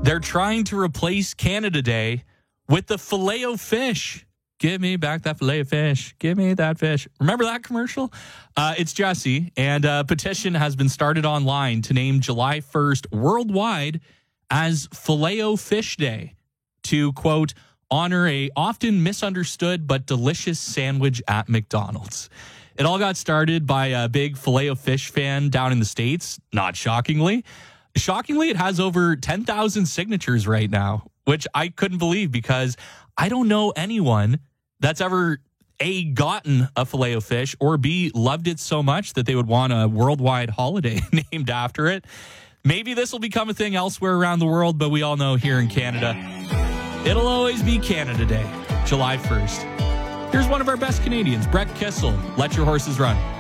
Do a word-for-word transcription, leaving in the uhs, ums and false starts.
they're trying to replace Canada Day with the Filet-O-Fish. Give me back that Filet-O-Fish. Give me that fish. Remember that commercial? Uh, it's Jesse, and a petition has been started online to name July first worldwide as Filet-O-Fish Day to, quote, honor a often misunderstood but delicious sandwich at McDonald's. It all got started by a big Filet-O-Fish fan down in the States, not shockingly. Shockingly, it has over ten thousand signatures right now, which I couldn't believe because I don't know anyone that's ever A, gotten a Filet-O-Fish, or B, loved it so much that they would want a worldwide holiday named after it. Maybe this will become a thing elsewhere around the world, but we all know here in Canada, it'll always be Canada Day, July first. Here's one of our best Canadians, Brett Kissel, Let Your Horses Run.